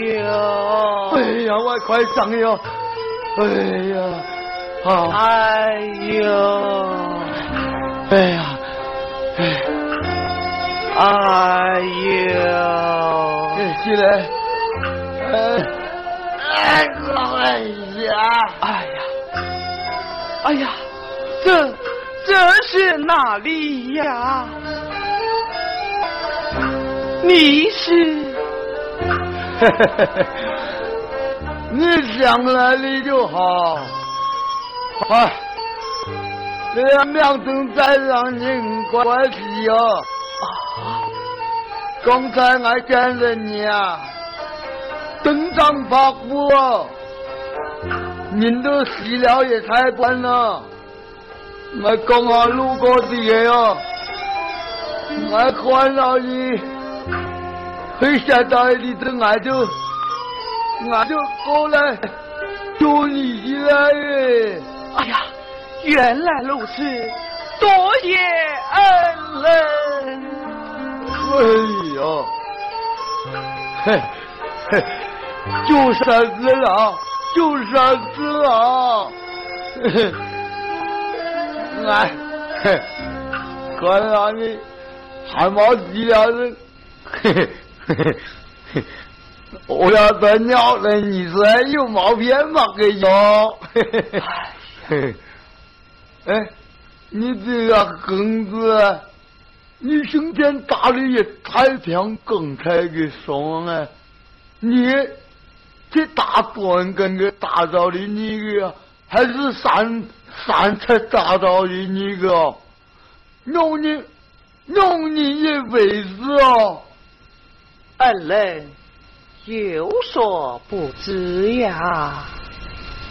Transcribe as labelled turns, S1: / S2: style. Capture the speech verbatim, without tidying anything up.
S1: 呦！
S2: 哎呀，我快上哟！哎呀，好！
S1: 哎呦！
S2: 哎呀，哎，
S1: 哎呦！
S2: 哎，起来！哎，哎，哎呀！
S1: 哎呀！哎呀！这这是哪里呀？你是？
S2: 嘿嘿嘿嘿，你想来你就好。哎，两两正在让人关系哦。
S1: 啊！
S2: 刚才俺见了你啊，登上八股哦，您都死了也才关了。我刚好路过这个哟，我看到你。会想到你的，俺就俺就过来救你起来耶！
S1: 哎呀，原来如此，多谢恩人。
S2: 哎呀，嘿嘿，就三次了，就三次了。嘿嘿，俺嘿，看到你还没死了人，嘿嘿。嘿嘿，我要再鸟了你说有毛片吗？给哟！嘿嘿嘿，哎，你这个横子，你生天打的也太像刚才的双啊！你这大段跟个打造的那个，还是三三才打造的那个，弄你弄你一辈子哦！
S1: 恩人有所不知呀。